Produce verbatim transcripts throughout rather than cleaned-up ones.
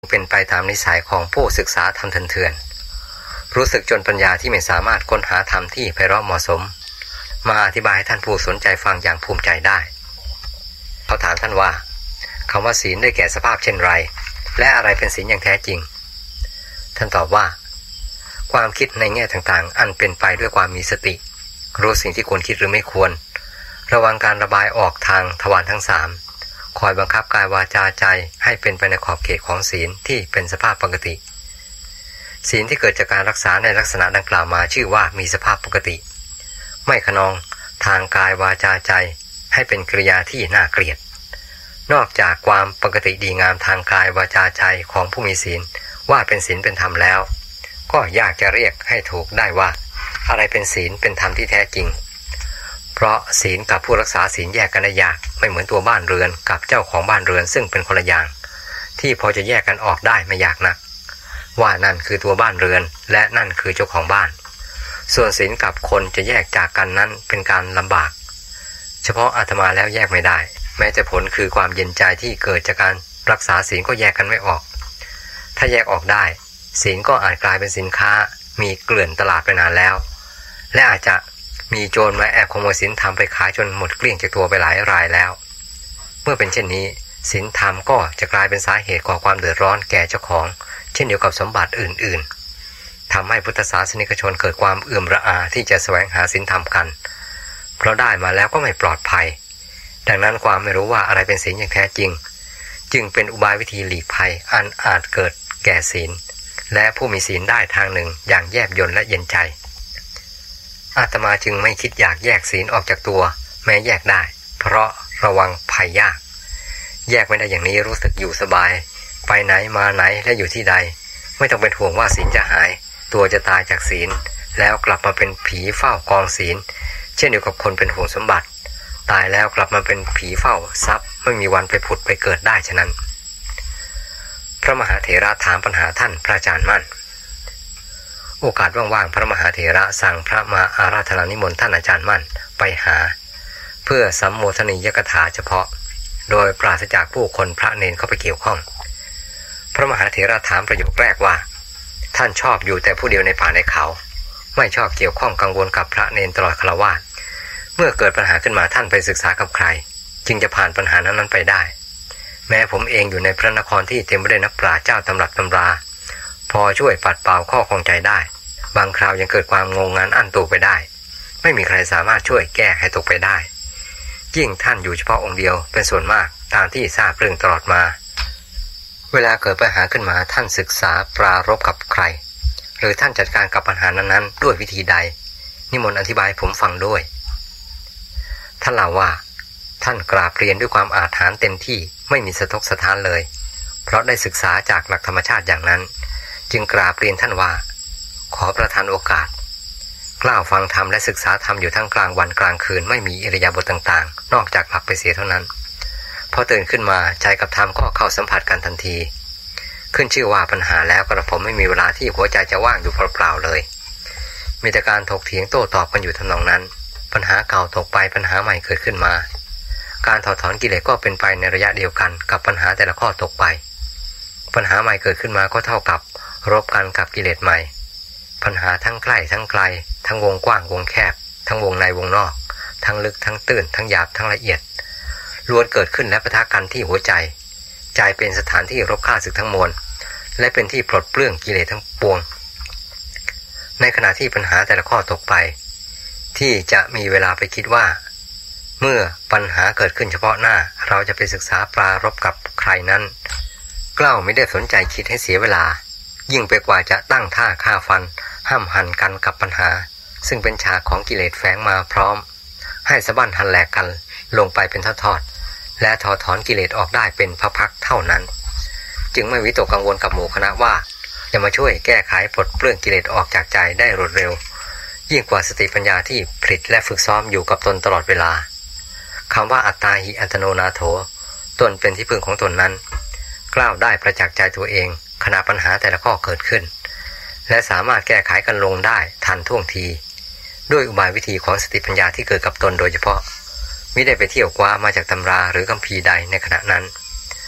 เป็นไปตามนิสัยของผู้ศึกษาธรรมเถื่อนรู้สึกจนปัญญาที่ไม่สามารถค้นหาธรรมที่ไพเราะเหมาะสมมาอธิบายให้ท่านผู้สนใจฟังอย่างภูมิใจได้เขาถามท่านว่าคำว่าศีลได้แก่สภาพเช่นไรและอะไรเป็นศีลอย่างแท้จริงท่านตอบว่าความคิดในแง่ต่างๆอันเป็นไปด้วยความมีสติรู้สิ่งที่ควรคิดหรือไม่ควรระวังการระบายออกทางทวารทั้งสามคอยบังคับกายวาจาใจให้เป็นไปในขอบเขตของศีลที่เป็นสภาพปกติศีลที่เกิดจากการรักษาในลักษณะดังกล่าวมาชื่อว่ามีสภาพปกติไม่ขนองทางกายวาจาใจให้เป็นกริยาที่น่าเกลียดนอกจากความปกติดีงามทางกายวาจาใจของผู้มีศีลว่าเป็นศีลเป็นธรรมแล้วก็ยากจะเรียกให้ถูกได้ว่าอะไรเป็นศีลเป็นธรรมที่แท้จริงเพราะศีลกับผู้รักษาศีลแยกกันได้ยากไม่เหมือนตัวบ้านเรือนกับเจ้าของบ้านเรือนซึ่งเป็นคนละอย่างที่พอจะแยกกันออกได้ไม่ยากนักว่านั่นคือตัวบ้านเรือนและนั่นคือเจ้าของบ้านส่วนศีลกับคนจะแยกจากกันนั้นเป็นการลำบากเฉพาะอาตมาแล้วแยกไม่ได้แม้แต่ผลคือความเย็นใจที่เกิดจากการรักษาศีลก็แยกกันไม่ออกถ้าแยกออกได้ศีลก็อาจกลายเป็นสินค้ามีเกลื่อนตลาดไปนานแล้วและอาจจะมีโจรมาแอบขโมยศีลธรรมไปขายจนหมดเกลี้ยงจากตัวไปหลายรายแล้วเมื่อเป็นเช่นนี้ศีลธรรมก็จะกลายเป็นสาเหตุก่อความเดือดร้อนแก่เจ้าของเช่นเดียวกับสมบัติอื่นๆทำให้พุทธศาสนิกชนเกิดความเอื่อมระอาที่จะแสวงหาศีลธรรมกันเพราะได้มาแล้วก็ไม่ปลอดภัยดังนั้นความไม่รู้ว่าอะไรเป็นศีลอย่างแท้จริงจึงเป็นอุบายวิธีหลีกภัยอันอาจเกิดแก่ศีลและผู้มีศีลได้ทางหนึ่งอย่างแยบยลและเย็นใจอาตมาจึงไม่คิดอยากแยกศีลออกจากตัวแม้แยกได้เพราะระวังภัยยากแยกไม่ได้อย่างนี้รู้สึกอยู่สบายไปไหนมาไหนและอยู่ที่ใดไม่ต้องเป็นห่วงว่าศีลจะหายตัวจะตายจากศีลแล้วกลับมาเป็นผีเฝ้ากองศีลเช่นเดียวกับคนเป็นห่วงสมบัติตายแล้วกลับมาเป็นผีเฝ้าทรัพย์ไม่มีวันไปผุดไปเกิดได้ฉะนั้นพระมหาเถระถามปัญหาท่านพระอาจารย์มั่นโอกาสว่างๆพระมหาเถระสั่งพระมาอาราธนานิมนต์ท่านอาจารย์มั่นไปหาเพื่อสัมโมทนียกถาเฉพาะโดยปราศจากผู้คนพระเนรเข้าไปเกี่ยวข้องพระมหาเถระถามประโยคแรกว่าท่านชอบอยู่แต่ผู้เดียวในป่าในเขาไม่ชอบเกี่ยวข้องกังวลกับพระเนรตลอดฆราวาสเมื่อเกิดปัญหาขึ้นมาท่านไปศึกษากับใครจึงจะผ่านปัญหานั้นๆไปได้แม้ผมเองอยู่ในพระนครที่เต็มไปด้วยนักปราชญ์เจ้าตำรับตำราพอช่วยปัดเป่าข้อข้องใจได้บางคราวยังเกิดความงงงันอั้นตัวไปได้ไม่มีใครสามารถช่วยแก้ให้ตกไปได้ยิ่งท่านอยู่เฉพาะองค์เดียวเป็นส่วนมากตามที่ทราบเรื่องตลอดมาเวลาเกิดปัญหาขึ้นมาท่านศึกษาปรารภกับใครหรือท่านจัดการกับปัญหานั้นๆด้วยวิธีใดนิมนต์อธิบายผมฟังด้วยท่านเล่าว่าท่านกราบเรียนด้วยความอาถรรพ์เต็มที่ไม่มีสะทกสะท้านเลยเพราะได้ศึกษาจากหลักธรรมชาติอย่างนั้นจึงกราบเรียนท่านว่าขอประทานโอกาสกล่าวฟังธรรมและศึกษาธรรมอยู่ทั้งกลางวันกลางคืนไม่มีอิริยาบถต่างๆนอกจากหลับไปเสียเท่านั้นพอตื่นขึ้นมาใจกับธรรมก็เข้าสัมผัสกันทันทีขึ้นชื่อว่าปัญหาแล้วกระผมไม่มีเวลาที่หัวใจจะว่างอยู่เปล่าๆเลยมีแต่การถกเถียงโต้ตอบกันอยู่ทำนองนั้นปัญหาเก่าตกไปปัญหาใหม่เกิดขึ้นมาการถอดถอนกิเลสก็เป็นไปในระยะเดียวกันกับปัญหาแต่ละข้อตกไปปัญหาใหม่เกิดขึ้นมาก็เท่ากับรบกันกับกิเลสใหม่ปัญหาทั้งใกล้ทั้งไกลทั้งวงกว้างวงแคบทั้งวงในวงนอกทั้งลึกทั้งตื้นทั้งหยาบทั้งละเอียดล้วนเกิดขึ้นและปะทะกันที่หัวใจใจเป็นสถานที่รบฆ่าศึกทั้งมวลและเป็นที่ปลดเปลื้องกิเลสทั้งปวงในขณะที่ปัญหาแต่ละข้อตกไปที่จะมีเวลาไปคิดว่าเมื่อปัญหาเกิดขึ้นเฉพาะหน้าเราจะไปศึกษาปรารภกับใครนั้นกล้าไม่ได้สนใจคิดให้เสียเวลายิ่งไปกว่าจะตั้งท่าฆ่าฟันห้ามหันกันกับปัญหาซึ่งเป็นฉากของกิเลสแฝงมาพร้อมให้สะบั้นหันแหลกกันลงไปเป็นทอดๆและถอดถอนกิเลสออกได้เป็นพักๆเท่านั้นจึงไม่วิตกกังวลกับหมู่คณะว่าจะมาช่วยแก้ไขปลดเปลื้องกิเลสออกจากใจได้รวดเร็วยิ่งกว่าสติปัญญาที่ผลิตและฝึกซ้อมอยู่กับตนตลอดเวลาคำว่าอัตตาหิอัตโนนาโถตนเป็นที่พึ่งของตนนั้นกล่าวได้ประจักษ์ใจตัวเองขณะปัญหาแต่ละข้อเกิดขึ้นและสามารถแก้ไขกันลงได้ทันท่วงทีด้วยอุบายวิธีของสติปัญญาที่เกิดกับตนโดยเฉพาะมิได้ไปเที่ยวคว้ามาจากตำราหรือคัมภีร์ใดในขณะนั้น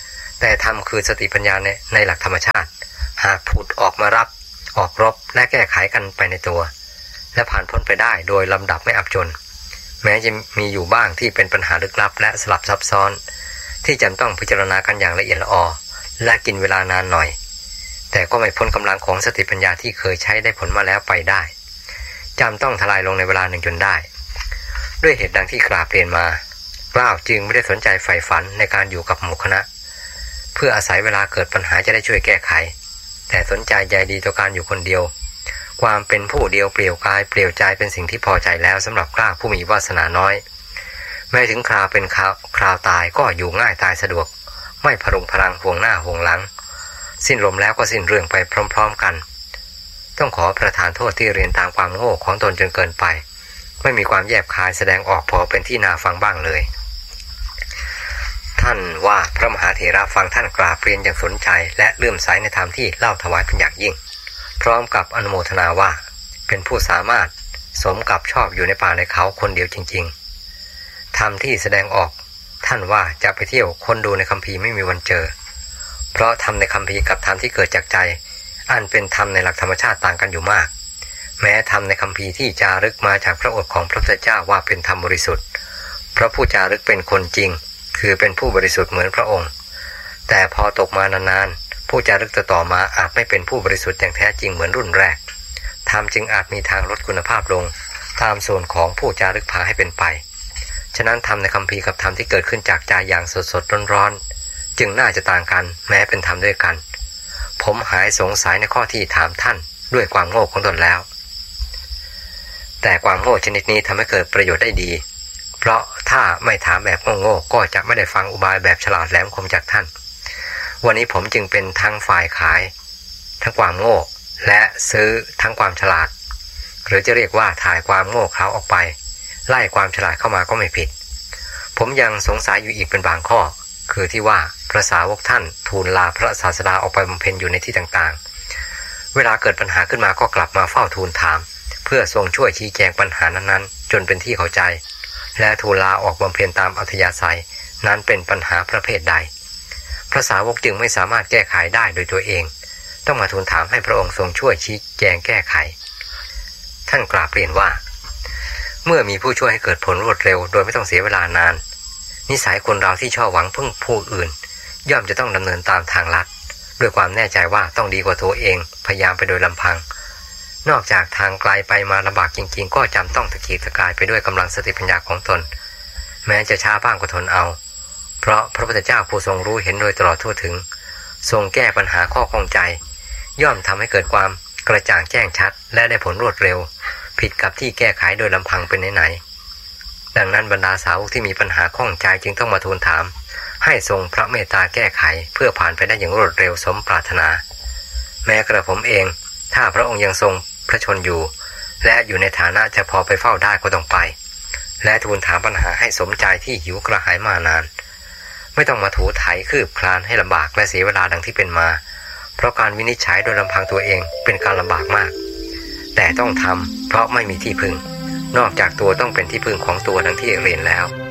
แต่ธรรมคือสติปัญญาในในหลักธรรมชาติหากผุดออกมารับออกรบและแก้ไขกันไปในตัวและผ่านพ้นไปได้โดยลำดับไม่อับจนแม้จะมีอยู่บ้างที่เป็นปัญหาลึกลับและสลับซับซ้อนที่จำต้องพิจารณากันอย่างละเอียดละออและกินเวลานานหน่อยแต่ก็ไม่พ้นกำลังของสติปัญญาที่เคยใช้ได้ผลมาแล้วไปได้จำต้องทลายลงในเวลาหนึ่งจนได้ด้วยเหตุดังที่กราบเรียนมาเกล้าจึงไม่ได้สนใจใฝ่ฝันในการอยู่กับหมู่คณะเพื่ออาศัยเวลาเกิดปัญหาจะได้ช่วยแก้ไขแต่สนใจใยดีต่อการอยู่คนเดียวความเป็นผู้เดียวเปลี่ยวกายเปลี่ยวใจเป็นสิ่งที่พอใจแล้วสำหรับกล้าผู้มีวาสนาน้อยแม้ถึงคราวเป็นคราวคราวตายก็อยู่ง่ายตายสะดวกไม่พรุงพรังห่วงหน้าห่วงหลังสิ้นลมแล้วก็สิ้นเรื่องไปพร้อมๆกันต้องขอประทานโทษที่เรียนตามความโง่ของตนจนเกินไปไม่มีความแยบคายแสดงออกพอเป็นที่น่าฟังบ้างเลยท่านว่าพระมหาเถระฟังท่านกราบเรียนอย่างสนใจและเลื่อมใสในธรรมที่เล่าถวายเป็นอย่างยิ่งพร้อมกับอนุโมทนาว่าเป็นผู้สามารถสมกับชอบอยู่ในป่าในเขาคนเดียวจริงๆธรรมที่แสดงออกท่านว่าจะไปเที่ยวคนดูในคัมภีร์ไม่มีวันเจอเพราะธรรมในคัมภีร์กับธรรมที่เกิดจากใจอันเป็นธรรมในหลักธรรมชาติต่างกันอยู่มากแม้ธรรมในคัมภีร์ที่จารึกมาจากพระโอษฐ์ของพระพุทธเจ้าว่าเป็นธรรมบริสุทธิ์เพราะผู้จารึกเป็นคนจริงคือเป็นผู้บริสุทธิ์เหมือนพระองค์แต่พอตกมานานๆผู้จารึกต่อมาอาจไม่เป็นผู้บริสุทธิ์อย่างแท้จริงเหมือนรุ่นแรกธรรมจึงอาจมีทางลดคุณภาพลงตามส่วนของผู้จารึกพาให้เป็นไปฉะนั้นธรรมในคัมภีร์กับธรรมที่เกิดขึ้นจากใจอย่างสดๆร้อนๆจึงน่าจะต่างกันแม้เป็นธรรมด้วยกันผมหายสงสัยในข้อที่ถามท่านด้วยความโง่ของตนแล้วแต่ความโง่ชนิดนี้ทำให้เกิดประโยชน์ได้ดีเพราะถ้าไม่ถามแบบโง่ๆก็จะไม่ได้ฟังอุบายแบบฉลาดแหลมคมจากท่านวันนี้ผมจึงเป็นทั้งฝ่ายขายทั้งความโง่และซื้อทั้งความฉลาดหรือจะเรียกว่าถ่ายความโง่เขลาออกไปไล่ความฉลาดเข้ามาก็ไม่ผิดผมยังสงสัยอยู่อีกเป็นบางข้อคือที่ว่าพระสาวกท่านทูลลาพระศาสดาออกไปบำเพ็ญอยู่ในที่ต่างๆเวลาเกิดปัญหาขึ้นมาก็กลับมาเฝ้าทูลถามเพื่อทรงช่วยชี้แจงปัญหานั้นๆจนเป็นที่เข้าใจและทูลลาออกบำเพ็ญตามอัธยาศัยนั้นเป็นปัญหาประเภทใดพระสาวกจึงไม่สามารถแก้ไขได้โดยตัวเองต้องมาทูลถามให้พระองค์ทรงช่วยชี้แจงแก้ไขท่านกราบเรียนว่าเมื่อมีผู้ช่วยให้เกิดผลรวดเร็วโดยไม่ต้องเสียเวลานานนิสัยคนเราที่ชอบหวังพึ่งผู้อื่นย่อมจะต้องดำเนินตามทางลัดด้วยความแน่ใจว่าต้องดีกว่าตัวเองพยายามไปโดยลำพังนอกจากทางไกลไปมาลำบากจริงๆก็จำต้องตะเกียกตะกายไปด้วยกำลังสติปัญญาของตนแม้จะช้าบ้างก็ทนเอาเพราะพระพุทธเจ้าผู้ทรงรู้เห็นโดยตลอดทั่วถึงทรงแก้ปัญหาข้อข้องใจย่อมทำให้เกิดความกระจ่างแจ้งชัดและได้ผลรวดเร็วผิดกับที่แก้ไขโดยลำพังเป็นไหนๆดังนั้นบรรดาสาวกที่มีปัญหาข้องใจจึงต้องมาทูลถามให้ทรงพระเมตตาแก้ไขเพื่อผ่านไปได้อย่างรวดเร็วสมปรารถนาแม้กระผมเองถ้าพระองค์ยังทรงพระชนอยู่และอยู่ในฐานะจะพอไปเฝ้าได้ก็ต้องไปและทูลถามปัญหาให้สมใจที่หิวกระหายมานานไม่ต้องมาถูไถคืบคลานให้ลำบากและเสียเวลาดังที่เป็นมาเพราะการวินิจฉัยโดยลำพังตัวเองเป็นการลำบากมากแต่ต้องทำเพราะไม่มีที่พึ่งนอกจากตัวต้องเป็นที่พึ่งของตัวดังที่เรียนแล้ว